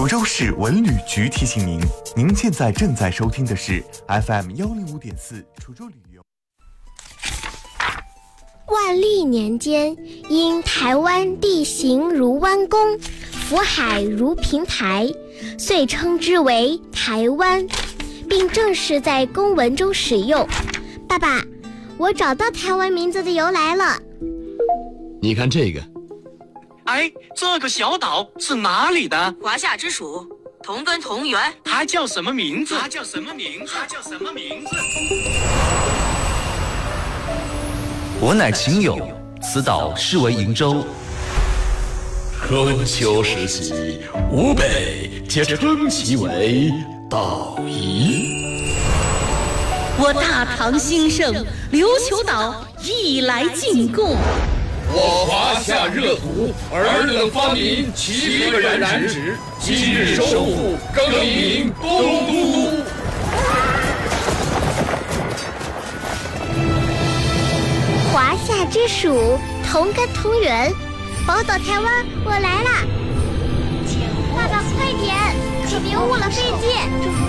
滁州市文旅局提醒您，您现在正在收听的是 FM105.4 滁州旅游。 万历年间，因台湾地形如弯弓，福海如平台，遂称之为台湾，并正式在公文中使用。爸爸，我找到台湾名字的由来了。 你看这个。 哎，这个小岛是哪里的？ 华夏之属，同根同源。 它叫什么名字？ 我乃秦友，此岛是为瀛州。 春秋时期，吾辈皆称其为岛夷。 我大唐兴盛，琉球岛亦来进贡。 我华夏热土，尔等发明7个染指，今日收复，更名东都。 华夏之属，同根同源，宝岛台湾，我来啦！爸爸快点，可别误了飞机！